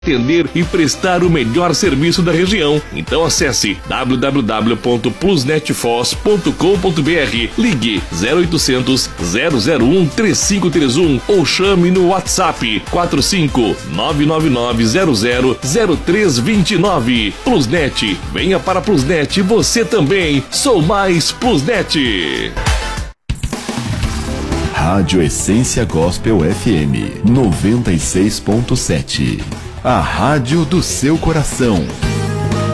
atender e prestar o melhor serviço da região. Então acesse www.plusnetfoz.com.br, ligue 0800 001 3531 ou chame no WhatsApp 45 99900 0329. Plusnet, venha para a Plusnet você também. Sou mais Plusnet. Rádio Essência Gospel FM 96.7. A rádio do seu coração.